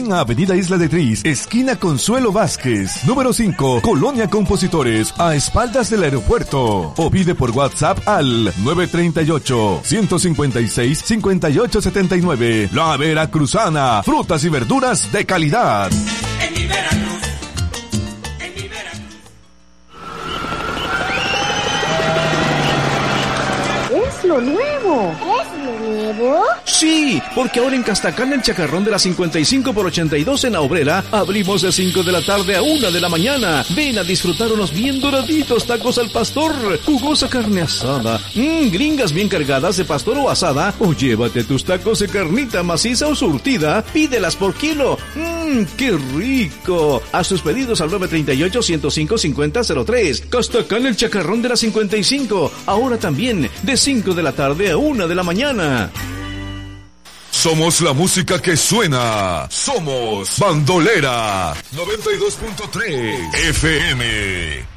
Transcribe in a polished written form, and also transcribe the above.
en Avenida Isla de Tris, esquina Consuelo Vázquez, número 5, Colonia Compositores, a espaldas del aeropuerto. O pide por WhatsApp al 938-156-5879. La Veracruzana, frutas y verduras de calidad. En mi Veracruz. Es lo nuevo. ¿Es lo nuevo? Sí, porque ahora en Castacán, el chacarrón de las 55 por 82 en la Obrera, abrimos de 5 de la tarde a 1 de la mañana. Ven a disfrutar unos bien doraditos tacos al pastor, jugosa carne asada, gringas bien cargadas de pastor o asada, o llévate tus tacos de carnita maciza o surtida, pídelas por kilo. ¡Qué rico! Haz tus pedidos al 938-105-5003. Castacán, el chacarrón de las 55, ahora también de 5 de la tarde a 1 de la mañana. Somos la música que suena. Somos Bandolera 92.3 FM.